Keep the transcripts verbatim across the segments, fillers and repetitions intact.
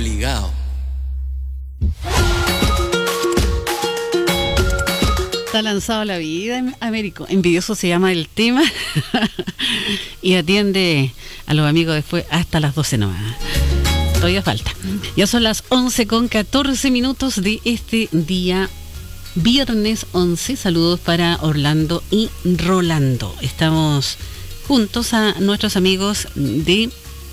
Obligado. Está lanzado la vida, Américo. Envidioso se llama el tema. Y atiende a los amigos después hasta las doce nomás. Todavía falta. Ya son las once con catorce minutos de este día viernes once. Saludos para Orlando y Rolando. Estamos juntos a nuestros amigos de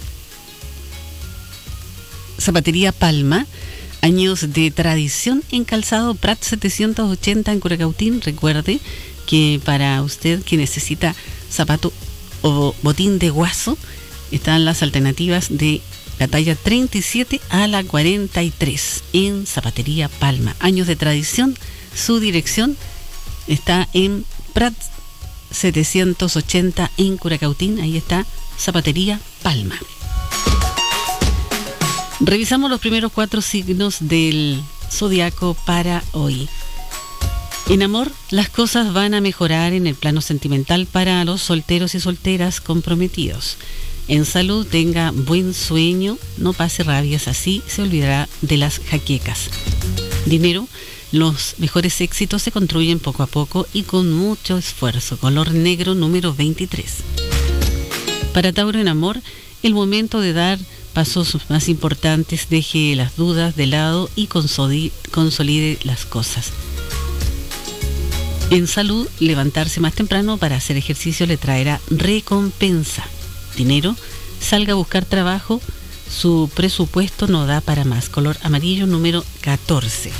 Zapatería Palma. Años de tradición en calzado Prat setecientos ochenta en Curacautín. Recuerde que para usted que necesita zapato o botín de guaso, están las alternativas de la talla treinta y siete a la cuarenta y tres en Zapatería Palma. Años de tradición. Su dirección está en Prat setecientos ochenta en Curacautín. Ahí está Zapatería Palma. Revisamos los primeros cuatro signos del zodiaco para hoy. En amor, las cosas van a mejorar en el plano sentimental para los solteros y solteras comprometidos. En salud, tenga buen sueño, no pase rabias, así se olvidará de las jaquecas. Dinero, los mejores éxitos se construyen poco a poco y con mucho esfuerzo. Color negro número veintitrés. Para Tauro, en amor, el momento de dar pasos más importantes, deje las dudas de lado y consolide las cosas. En salud, levantarse más temprano para hacer ejercicio le traerá recompensa. Dinero, salga a buscar trabajo, su presupuesto no da para más. Color amarillo número catorce.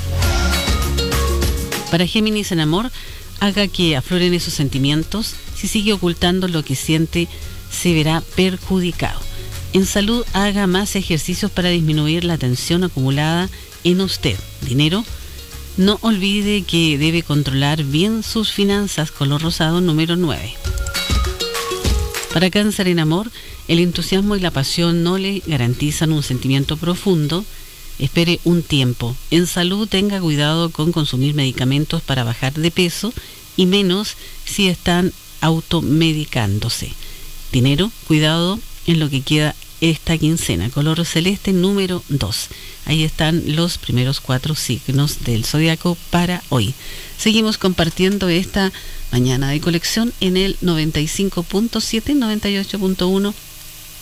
Para Géminis, en amor, haga que afloren esos sentimientos. Si sigue ocultando lo que siente, se verá perjudicado. En salud, haga más ejercicios para disminuir la tensión acumulada en usted. Dinero, no olvide que debe controlar bien sus finanzas. Color rosado número nueve. Para Cáncer, en amor, el entusiasmo y la pasión no le garantizan un sentimiento profundo. Espere un tiempo. En salud, tenga cuidado con consumir medicamentos para bajar de peso y menos si están automedicándose. Dinero, cuidado en lo que queda esta quincena. Color celeste número dos. Ahí están los primeros cuatro signos del zodiaco para hoy. Seguimos compartiendo esta mañana de colección en el noventa y cinco punto siete, noventa y ocho punto uno